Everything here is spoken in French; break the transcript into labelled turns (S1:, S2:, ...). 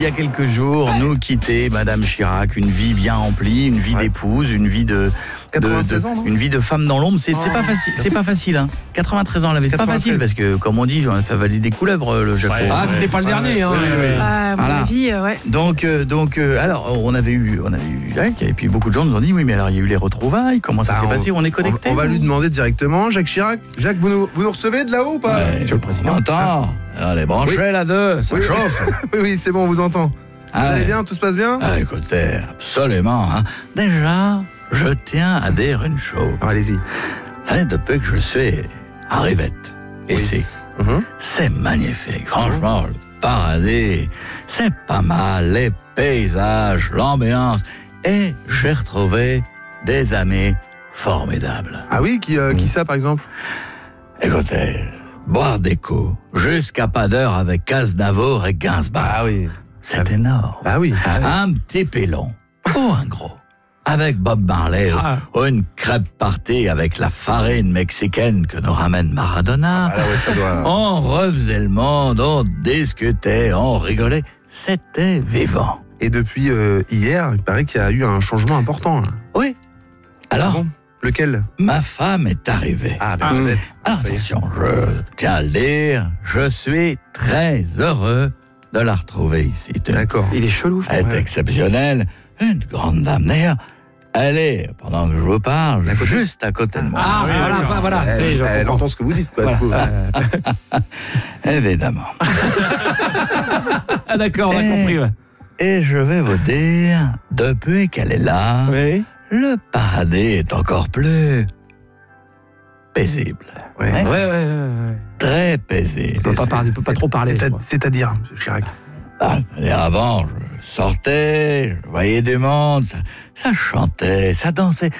S1: Il y a quelques jours, nous quittait Madame Chirac, une vie bien remplie, une vie d'épouse, une vie de
S2: 96 ans, non
S1: une vie de femme dans l'ombre. C'est pas facile. C'est pas facile. Hein. 93 ans, elle avait. C'est pas facile parce que, comme on dit, on a fait avaler des couleuvres, le Jaco.
S3: Ah, c'était pas le dernier. Hein.
S4: À mon avis, ouais.
S1: Donc, alors, on avait eu Jacques, et puis beaucoup de gens nous ont dit, oui, mais alors il y a eu les retrouvailles. Comment ça s'est passé? On est connecté.
S2: On va lui demander directement, Jacques Chirac. Jacques, vous nous recevez de là-haut ou pas?
S1: Monsieur le Président. Attends, allez, branchez là deux, ça chauffe.
S2: Oui, c'est bon, on vous entend. Vous allez bien, tout se passe bien?
S1: Écoutez, absolument. Hein. Déjà, je tiens à dire une chose.
S2: Allez-y.
S1: Vous savez, depuis que je suis à Rivette, ici, c'est magnifique. Franchement, le paradis, c'est pas mal. Les paysages, l'ambiance. Et j'ai retrouvé des amis formidables.
S2: Ah oui, qui ça, par exemple?
S1: Écoutez, boire des coups, jusqu'à pas d'heure avec Aznavour et Gainsbourg.
S2: Ah oui.
S1: C'est énorme.
S2: Ah oui.
S1: Un petit pilon ou un gros. Avec Bob Marley ou une crêpe partie avec la farine mexicaine que nous ramène Maradona.
S2: Ça doit...
S1: On refaisait le monde, on discutait, on rigolait. C'était vivant.
S2: Et depuis hier, il paraît qu'il y a eu un changement important.
S1: Oui. Alors,
S2: bon, lequel?
S1: ma femme est arrivée.
S2: Ah, bien peut-être.
S1: Alors, attention, je tiens à le dire, je suis très heureux de la retrouver ici.
S2: D'accord.
S3: Il est chelou, je
S1: Elle est exceptionnelle, une grande dame. D'ailleurs, elle est, pendant que je vous parle, juste à côté de moi.
S3: Ah, voilà.
S2: Elle entend ce que vous dites, quoi.
S3: Voilà.
S1: Évidemment.
S3: Ah, d'accord, on a compris. Ouais.
S1: Et je vais vous dire, depuis qu'elle est là, le paradis est encore plus paisible.
S2: Ouais.
S1: Très paisible.
S3: Il peut pas trop parler.
S2: C'est-à-dire, M. Chirac?
S1: Avant, je sortais, je voyais du monde, ça chantait, ça dansait.